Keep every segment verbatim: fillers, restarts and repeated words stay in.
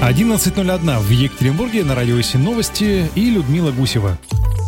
одиннадцать ноль один в Екатеринбурге, на радио СИ новости и Людмила Гусева.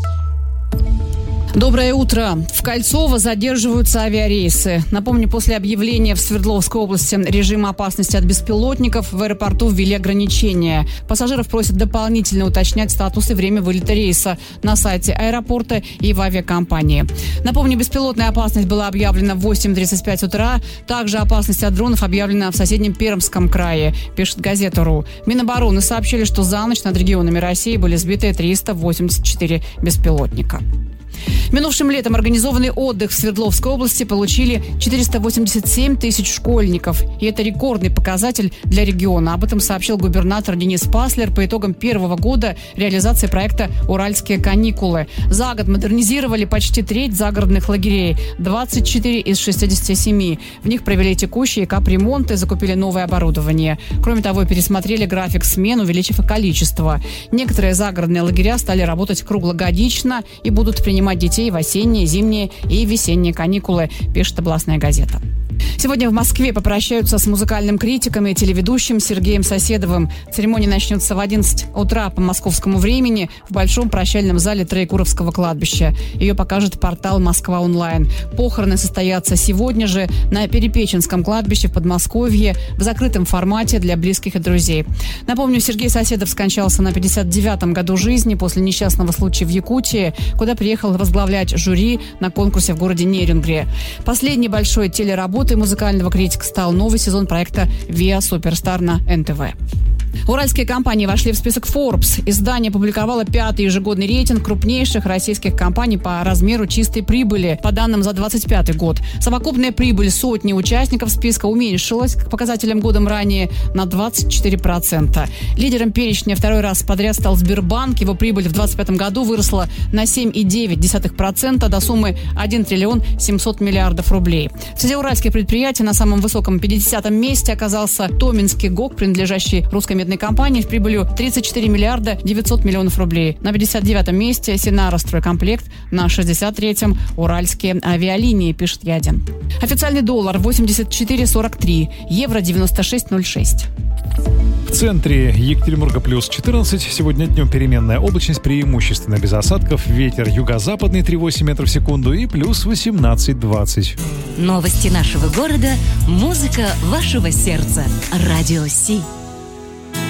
Доброе утро. В Кольцово задерживаются авиарейсы. Напомню, после объявления в Свердловской области режима опасности от беспилотников в аэропорту ввели ограничения. Пассажиров просят дополнительно уточнять статус и время вылета рейса на сайте аэропорта и в авиакомпании. Напомню, беспилотная опасность была объявлена в восемь тридцать пять утра. Также опасность от дронов объявлена в соседнем Пермском крае, пишет газета РУ. Минобороны сообщили, что за ночь над регионами России были сбиты триста восемьдесят четыре беспилотника. Минувшим летом организованный отдых в Свердловской области получили четыреста восемьдесят семь тысяч школьников. И это рекордный показатель для региона. Об этом сообщил губернатор Денис Паслер по итогам первого года реализации проекта «Уральские каникулы». За год модернизировали почти треть загородных лагерей, двадцать четыре из шестидесяти семи. В них провели текущие капремонты, закупили новое оборудование. Кроме того, пересмотрели график смен, увеличив их количество. Некоторые загородные лагеря стали работать круглогодично и будут принимать детей в осенние, зимние и весенние каникулы, пишет областная газета. Сегодня в Москве попрощаются с музыкальным критиком и телеведущим Сергеем Соседовым. Церемония начнется в одиннадцать утра по московскому времени в Большом прощальном зале Троекуровского кладбища. Ее покажет портал «Москва онлайн». Похороны состоятся сегодня же на Перепеченском кладбище в Подмосковье в закрытом формате для близких и друзей. Напомню, Сергей Соседов скончался на пятьдесят девятом году жизни после несчастного случая в Якутии, куда приехал возглавлять жюри на конкурсе в городе Нерюнгри. Последней большой телеработой музыкального критика стал новый сезон проекта «Виа Суперстар» на эн тэ вэ. Уральские компании вошли в список Forbes. Издание опубликовало пятый ежегодный рейтинг крупнейших российских компаний по размеру чистой прибыли, по данным за двадцать пятый год. Совокупная прибыль сотни участников списка уменьшилась к показателям годом ранее на двадцать четыре процента. Лидером перечня второй раз подряд стал Сбербанк. Его прибыль в двадцать пятом году выросла на семь целых девять десятых процента до суммы один триллион семьсот миллиардов рублей. Среди уральских предприятий на самом высоком пятидесятом месте оказался Томинский ГОК, принадлежащий русской медной компании, с прибылью тридцать четыре миллиарда девятьсот миллионов рублей. На пятьдесят девятом месте Синара Стройкомплект, на шестьдесят третьем Уральские авиалинии, пишет Ядин. Официальный доллар восемьдесят четыре сорок три, евро девяносто шесть ноль шесть. В центре Екатеринбурга плюс четырнадцать. Сегодня днем переменная облачность, преимущественно без осадков. Ветер юго-западный три целых восемь десятых метров в секунду и плюс восемнадцать двадцать. Новости нашего города, музыка вашего сердца. Радио СИ.